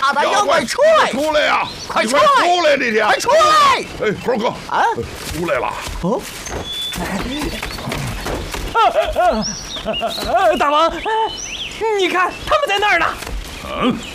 大胆妖怪，出来！ 出来呀！ 快出来！ 出来！这天， 快出来！ 哎，猴哥啊， 出来了！ 哦， 大王，你看他们在那儿呢。 嗯。